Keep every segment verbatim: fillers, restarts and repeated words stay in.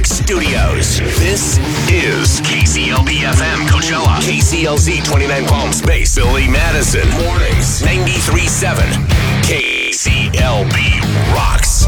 Music Studios. This is K C L B F M Coachella. K C L Z twenty-nine Palm Space. Billy Madison. Mornings. ninety-three point seven. K C L B rocks.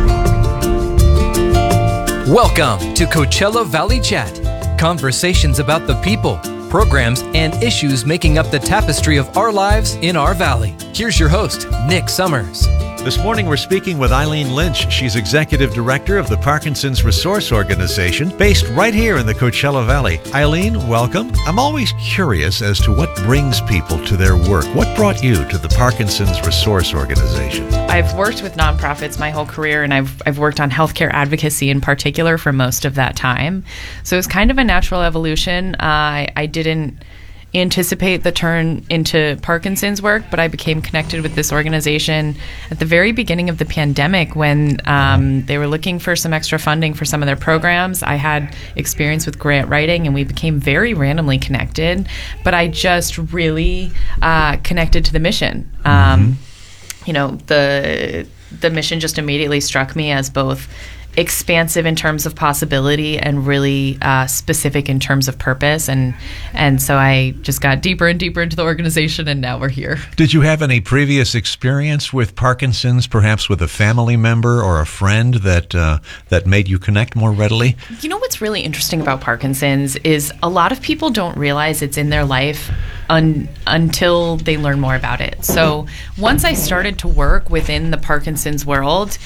Welcome to Coachella Valley Chat. Conversations about the people, programs, and issues making up the tapestry of our lives in our valley. Here's your host, Nick Summers. This morning we're speaking with Eileen Lynch. She's Executive Director of the Parkinson's Resource Organization, based right here in the Coachella Valley. Eileen, welcome. I'm always curious as to what brings people to their work. What brought you to the Parkinson's Resource Organization? I've worked with nonprofits my whole career, and I've I've worked on healthcare advocacy in particular for most of that time. So it's kind of a natural evolution. Uh, I, I didn't anticipate the turn into Parkinson's work, but I became connected with this organization at the very beginning of the pandemic when um, they were looking for some extra funding for some of their programs. I had experience with grant writing, and we became very randomly connected, but I just really uh, connected to the mission. Um, mm-hmm. You know, the the mission just immediately struck me as both expansive in terms of possibility and really uh, specific in terms of purpose. And and so I just got deeper and deeper into the organization, and now we're here. Did you have any previous experience with Parkinson's, perhaps with a family member or a friend that uh, that made you connect more readily? You know what's really interesting about Parkinson's is a lot of people don't realize it's in their life un- until they learn more about it. So once I started to work within the Parkinson's world,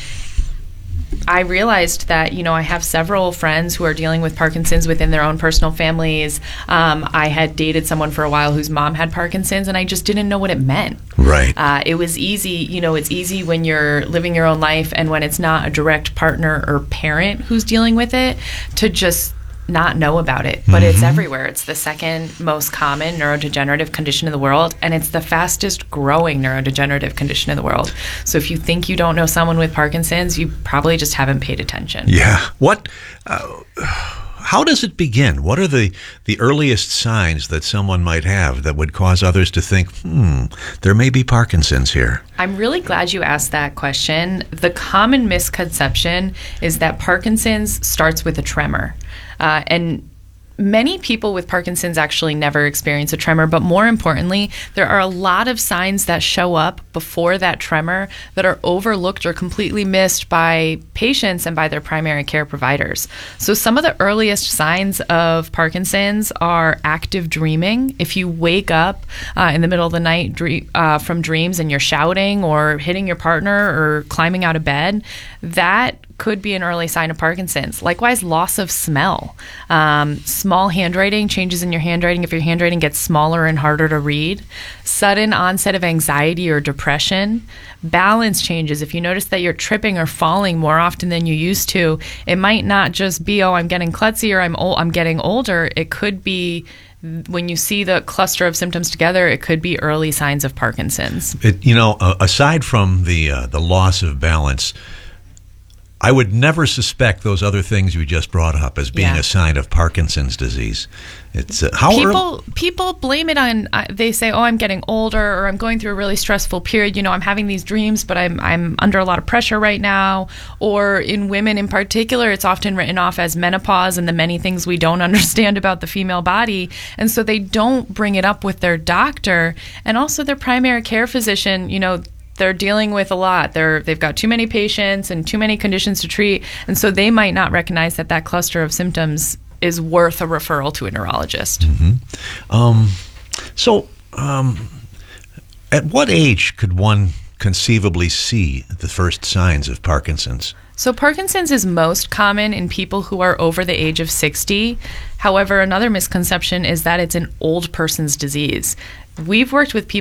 I realized that, you know, I have several friends who are dealing with Parkinson's within their own personal families. Um, I had dated someone for a while whose mom had Parkinson's, and I just didn't know what it meant. Right. Uh, it was easy, you know, it's easy when you're living your own life and when it's not a direct partner or parent who's dealing with it to just not know about it, but mm-hmm. it's everywhere. It's the second most common neurodegenerative condition in the world, and it's the fastest growing neurodegenerative condition in the world. So if you think you don't know someone with Parkinson's, you probably just haven't paid attention. Yeah. What, uh, how does it begin? What are the, the earliest signs that someone might have that would cause others to think, hmm, there may be Parkinson's here? I'm really glad you asked that question. The common misconception is that Parkinson's starts with a tremor. Uh, and many people with Parkinson's actually never experience a tremor, but more importantly, there are a lot of signs that show up before that tremor that are overlooked or completely missed by patients and by their primary care providers. So some of the earliest signs of Parkinson's are active dreaming. If you wake up uh, in the middle of the night dream, uh, from dreams and you're shouting or hitting your partner or climbing out of bed, that could be an early sign of Parkinson's. Likewise, loss of smell. Um, small handwriting, changes in your handwriting. If your handwriting gets smaller and harder to read. Sudden onset of anxiety or depression. Balance changes. If you notice that you're tripping or falling more often than you used to, it might not just be, oh, I'm getting klutzy or I'm old, I'm getting older. It could be, when you see the cluster of symptoms together, it could be early signs of Parkinson's. It, you know, uh, aside from the uh, the loss of balance, I would never suspect those other things you just brought up as being yeah. a sign of Parkinson's disease. It's uh, how people early- people blame it on. Uh, they say, "Oh, I'm getting older, or I'm going through a really stressful period. You know, I'm having these dreams, but I'm I'm under a lot of pressure right now." Or in women in particular, it's often written off as menopause and the many things we don't understand about the female body, and so they don't bring it up with their doctor and also their primary care physician. You know, they're dealing with a lot. They're, they've got too many patients and too many conditions to treat, and so they might not recognize that that cluster of symptoms is worth a referral to a neurologist. Mm-hmm. Um, so um, at what age could one conceivably see the first signs of Parkinson's? So Parkinson's is most common in people who are over the age of sixty. However, another misconception is that it's an old person's disease. We've worked with people